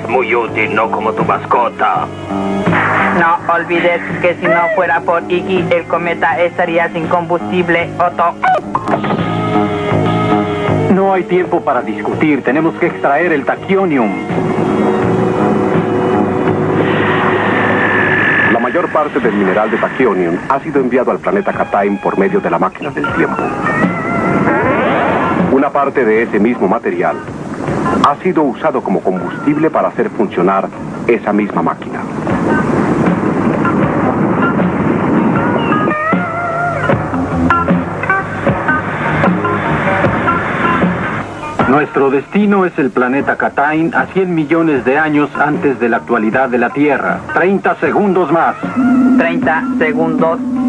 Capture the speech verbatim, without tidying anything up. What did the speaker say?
es muy útil, no como tu mascota. No olvides que si no fuera por Iggy, el cometa estaría sin combustible, Otto. No hay tiempo para discutir. Tenemos que extraer el taquionium. La mayor parte del mineral de taquionium ha sido enviado al planeta Katain por medio de la máquina del tiempo. Una parte de ese mismo material ha sido usado como combustible para hacer funcionar esa misma máquina. Nuestro destino es el planeta Katain a cien millones de años antes de la actualidad de la Tierra. treinta segundos más. treinta segundos.